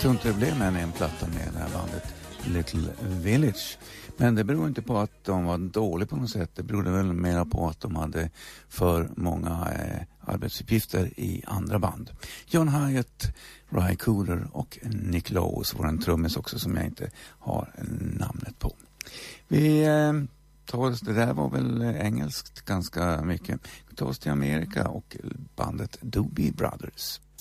tror inte det blev en platta med det här bandet Little Village. Men det beror inte på att de var dåliga på något sätt. Det berodde väl mer på att de hade för många arbetsuppgifter i andra band. John Hyatt, Ry Cooder och Nick Lowe, var en trummis också som jag inte har namnet på. Vi tar oss, det där var väl engelskt ganska mycket. Vi tar oss till Amerika och bandet Doobie Brothers.